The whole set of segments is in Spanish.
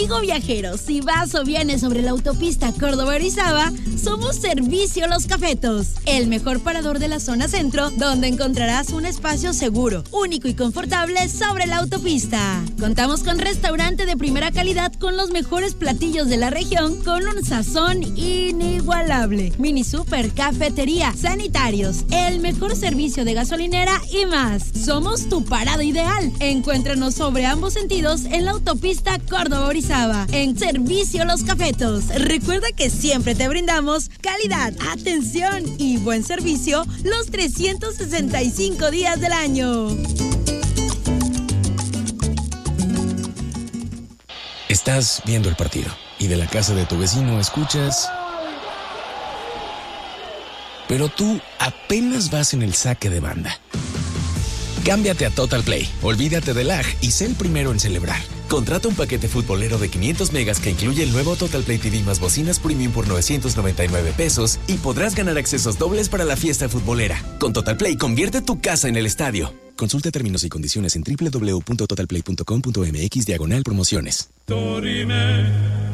Amigo viajero, si vas o vienes sobre la autopista Córdoba-Orizaba, somos Servicio Los Cafetos, el mejor parador de la zona centro, donde encontrarás un espacio seguro, único y confortable sobre la autopista. Contamos con restaurante de primera calidad con los mejores platillos de la región, con un sazón inigualable. Mini super, cafetería, sanitarios, el mejor servicio de gasolinera y más. Somos tu parada ideal. Encuéntranos sobre ambos sentidos en la autopista Córdoba-Orizaba, en Servicio Los Cafetos. Recuerda que siempre te brindamos calidad, atención y buen servicio los 365 días del año. Estás viendo el partido y de la casa de tu vecino escuchas... Pero tú apenas vas en el saque de banda. Cámbiate a Total Play, olvídate del lag y sé el primero en celebrar. Contrata un paquete futbolero de 500 megas que incluye el nuevo Total Play TV más bocinas premium por $999 y podrás ganar accesos dobles para la fiesta futbolera. Con Total Play, convierte tu casa en el estadio. Consulta términos y condiciones en www.totalplay.com.mx/promociones. Dorime,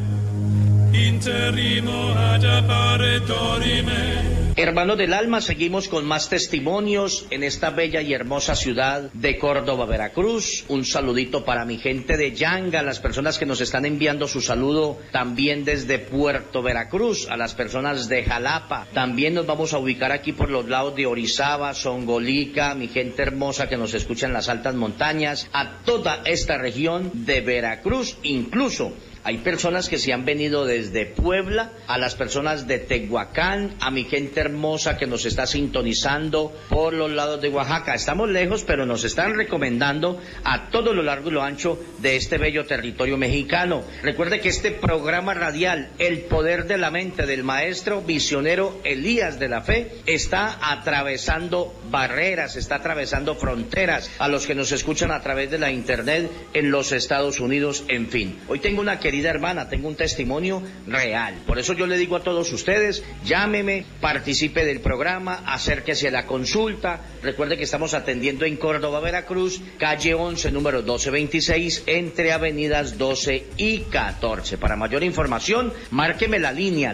interrimo ad appare dorime. Hermanos del alma, seguimos con más testimonios en esta bella y hermosa ciudad de Córdoba, Veracruz. Un saludito para mi gente de Yanga, las personas que nos están enviando su saludo también desde Puerto Veracruz, a las personas de Jalapa. También nos vamos a ubicar aquí por los lados de Orizaba, Songolica, mi gente hermosa que nos escucha en las altas montañas, a toda esta región de Veracruz, incluso hay personas que se han venido desde Puebla, a las personas de Tehuacán, a mi gente hermosa que nos está sintonizando por los lados de Oaxaca. Estamos lejos, pero nos están recomendando a todo lo largo y lo ancho de este bello territorio mexicano. Recuerde que este programa radial, El Poder de la Mente, del maestro misionero Elías de la Fe, está atravesando barreras, está atravesando fronteras, a los que nos escuchan a través de la internet en los Estados Unidos, en fin. Hoy tengo una querida hermana, tengo un testimonio real. Por eso yo le digo a todos ustedes, llámeme, participe del programa, acérquese a la consulta. Recuerde que estamos atendiendo en Córdoba, Veracruz, calle 11, número 1226, entre avenidas 12 y 14. Para mayor información, márqueme la línea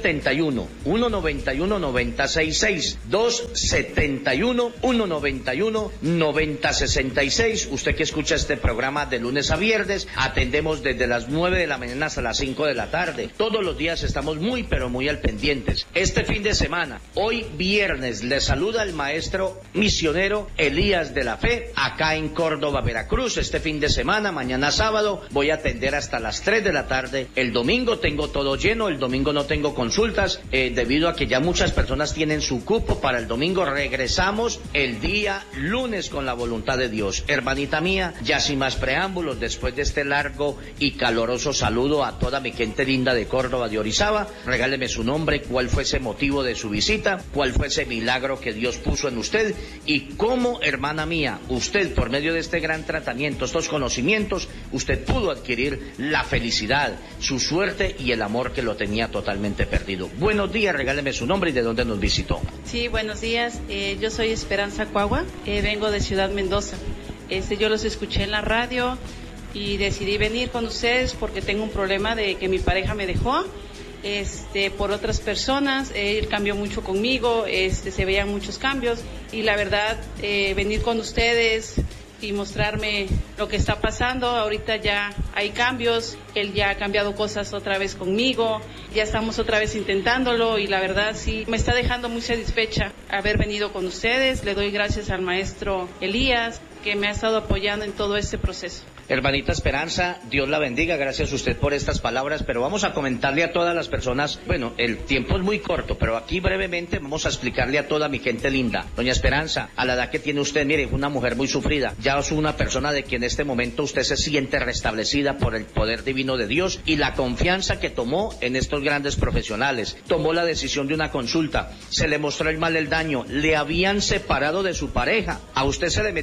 271-191-9066, 271-191-9066. Usted que escucha este programa de lunes a viernes, atendemos desde las 9 de la mañana hasta las 5 de la tarde. Todos los días estamos muy pero muy al pendientes. Este fin de semana, hoy viernes, le saluda el maestro misionero Elías de la Fe, acá en Córdoba, Veracruz. Este fin de semana, mañana sábado, voy a atender hasta las 3 de la tarde. El domingo tengo todo lleno, el domingo no tengo consultas, debido a que ya muchas personas tienen su cupo para el domingo. Regresamos el día lunes con la voluntad de Dios. Hermanita mía, ya sin más preámbulos, después de este largo y caloroso saludo a toda mi gente linda de Córdoba, de Orizaba, regáleme su nombre, cuál fue ese motivo de su visita, cuál fue ese milagro que Dios puso en usted y cómo, hermana mía, usted por medio de este gran tratamiento, estos conocimientos, usted pudo adquirir la felicidad, su suerte y el amor que lo tenía totalmente perdido. Buenos días, regáleme su nombre y de dónde nos visitó. Sí, buenos días, yo soy Esperanza Cuagua, vengo de Ciudad Mendoza. Yo los escuché en la radio y decidí venir con ustedes porque tengo un problema de que mi pareja me dejó por otras personas. Él cambió mucho conmigo, se veían muchos cambios y la verdad venir con ustedes y mostrarme lo que está pasando. Ahorita ya hay cambios, él ya ha cambiado cosas otra vez conmigo, ya estamos otra vez intentándolo y la verdad sí me está dejando muy satisfecha haber venido con ustedes. Le doy gracias al maestro Elías que me ha estado apoyando en todo este proceso. Hermanita Esperanza, Dios la bendiga, gracias a usted por estas palabras, pero vamos a comentarle a todas las personas, bueno, el tiempo es muy corto, pero aquí brevemente vamos a explicarle a toda mi gente linda. Doña Esperanza, a la edad que tiene usted, mire, es una mujer muy sufrida, ya es una persona de que en este momento usted se siente restablecida por el poder divino de Dios y la confianza que tomó en estos grandes profesionales. Tomó la decisión de una consulta, se le mostró el mal, el daño, le habían separado de su pareja, a usted se le metió una mujer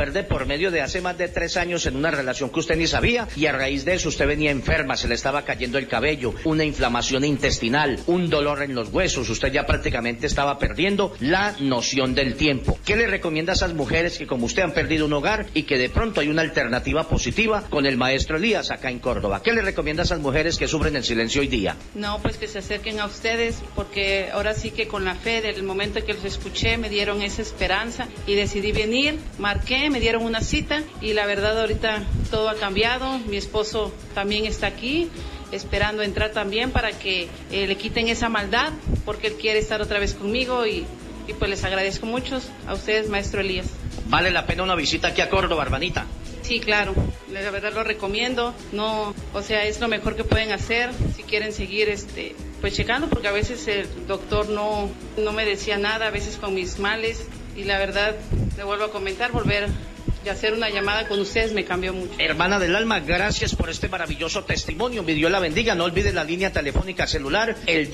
mujer de por medio de hace más de 3 años en una relación que usted ni sabía, y a raíz de eso usted venía enferma, se le estaba cayendo el cabello, una inflamación intestinal, un dolor en los huesos, usted ya prácticamente estaba perdiendo la noción del tiempo. ¿Qué le recomienda a esas mujeres que como usted han perdido un hogar y que de pronto hay una alternativa positiva con el maestro Elías acá en Córdoba? ¿Qué le recomienda a esas mujeres que sufren el silencio hoy día? No, pues que se acerquen a ustedes, porque ahora sí que con la fe del momento que los escuché me dieron esa esperanza y decidí venir, marqué, me dieron una cita y la verdad ahorita todo ha cambiado. Mi esposo también está aquí esperando entrar también para que le quiten esa maldad, porque él quiere estar otra vez conmigo y pues les agradezco mucho a ustedes, maestro Elías. ¿Vale la pena una visita aquí a Córdoba, hermanita? Sí, claro, la verdad lo recomiendo, no, o sea, es lo mejor que pueden hacer si quieren seguir pues checando, porque a veces el doctor no me decía nada, a veces con mis males, y la verdad, le vuelvo a comentar, volver y hacer una llamada con ustedes me cambió mucho. Hermana del alma, gracias por este maravilloso testimonio. Mi Dios la bendiga. No olvide la línea telefónica celular, el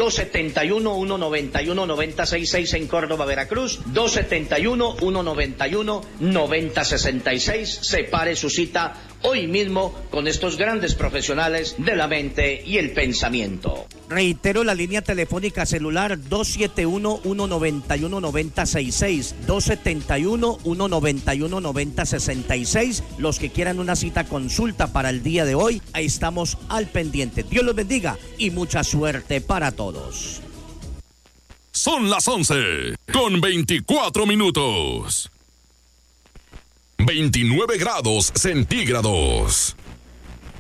271-191-9066 en Córdoba, Veracruz. 271-191-9066. Separe su cita hoy mismo con estos grandes profesionales de la mente y el pensamiento. Reitero la línea telefónica celular 271-191-9066, 271-191-9066. Los que quieran una cita consulta para el día de hoy, ahí estamos al pendiente. Dios los bendiga y mucha suerte para todos. Son las 11:24. 29 grados centígrados.